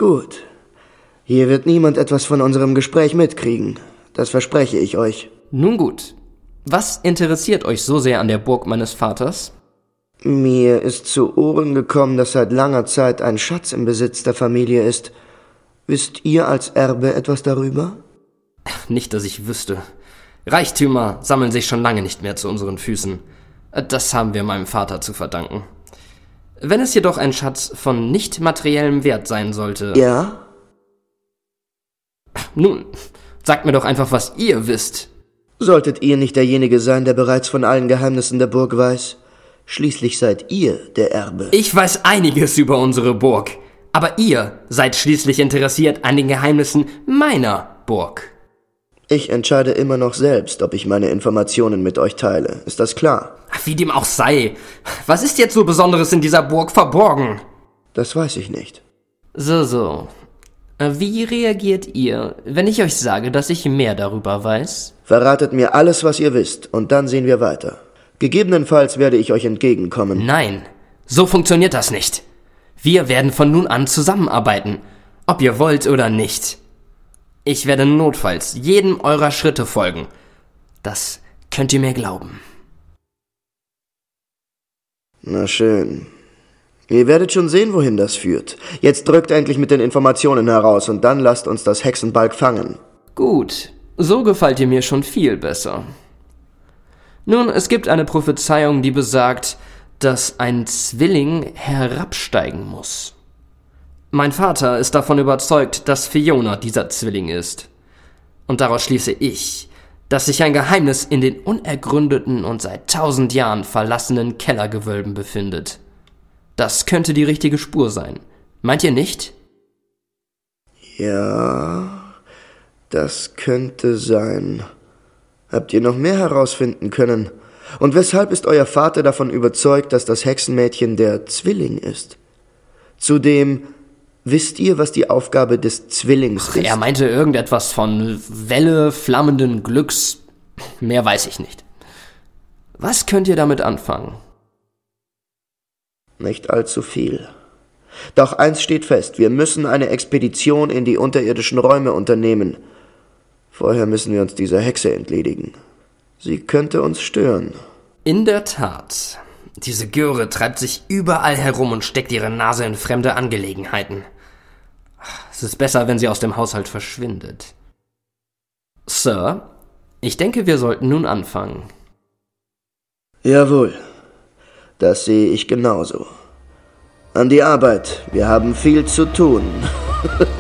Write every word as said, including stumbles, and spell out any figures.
Gut. Hier wird niemand etwas von unserem Gespräch mitkriegen. Das verspreche ich euch. Nun gut. Was interessiert euch so sehr an der Burg meines Vaters? Mir ist zu Ohren gekommen, dass seit langer Zeit ein Schatz im Besitz der Familie ist. Wisst ihr als Erbe etwas darüber? Nicht, dass ich wüsste. Reichtümer sammeln sich schon lange nicht mehr zu unseren Füßen. Das haben wir meinem Vater zu verdanken. Wenn es jedoch ein Schatz von nicht materiellem Wert sein sollte... Ja? Nun, sagt mir doch einfach, was ihr wisst. Solltet ihr nicht derjenige sein, der bereits von allen Geheimnissen der Burg weiß? Schließlich seid ihr der Erbe. Ich weiß einiges über unsere Burg, aber ihr seid schließlich interessiert an den Geheimnissen meiner Burg. Ich entscheide immer noch selbst, ob ich meine Informationen mit euch teile. Ist das klar? Wie dem auch sei. Was ist jetzt so Besonderes in dieser Burg verborgen? Das weiß ich nicht. So, so. Wie reagiert ihr, wenn ich euch sage, dass ich mehr darüber weiß? Verratet mir alles, was ihr wisst, und dann sehen wir weiter. Gegebenenfalls werde ich euch entgegenkommen. Nein, so funktioniert das nicht. Wir werden von nun an zusammenarbeiten, ob ihr wollt oder nicht. Ich werde notfalls jedem eurer Schritte folgen. Das könnt ihr mir glauben. Na schön. Ihr werdet schon sehen, wohin das führt. Jetzt drückt endlich mit den Informationen heraus und dann lasst uns das Hexenbalg fangen. Gut, so gefällt ihr mir schon viel besser. Nun, es gibt eine Prophezeiung, die besagt, dass ein Zwilling herabsteigen muss. Mein Vater ist davon überzeugt, dass Fiona dieser Zwilling ist. Und daraus schließe ich, dass sich ein Geheimnis in den unergründeten und seit tausend Jahren verlassenen Kellergewölben befindet. Das könnte die richtige Spur sein. Meint ihr nicht? Ja, das könnte sein. Habt ihr noch mehr herausfinden können? Und weshalb ist euer Vater davon überzeugt, dass das Hexenmädchen der Zwilling ist? Zudem, wisst ihr, was die Aufgabe des Zwillings Ach, ist? er meinte irgendetwas von Welle flammenden Glücks. Mehr weiß ich nicht. Was könnt ihr damit anfangen? Nicht allzu viel. Doch eins steht fest, wir müssen eine Expedition in die unterirdischen Räume unternehmen. Vorher müssen wir uns dieser Hexe entledigen. Sie könnte uns stören. In der Tat. Diese Göre treibt sich überall herum und steckt ihre Nase in fremde Angelegenheiten. Es ist besser, wenn sie aus dem Haushalt verschwindet. Sir, ich denke, wir sollten nun anfangen. Jawohl. Das sehe ich genauso. An die Arbeit. Wir haben viel zu tun.